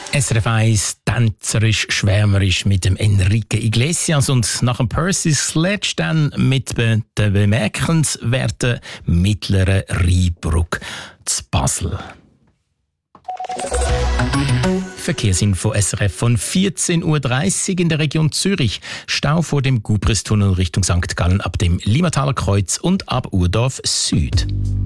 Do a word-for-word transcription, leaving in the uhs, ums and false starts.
S R F eins tänzerisch, schwärmerisch mit dem Enrique Iglesias und nach dem Percy Sledge dann mit be- der bemerkenswerten mittleren Rheinbrücke zu Basel. Verkehrsinfo S R F von vierzehn Uhr dreißig in der Region Zürich. Stau vor dem Gubristunnel Richtung Sankt Gallen ab dem Limataler Kreuz und ab Urdorf Süd.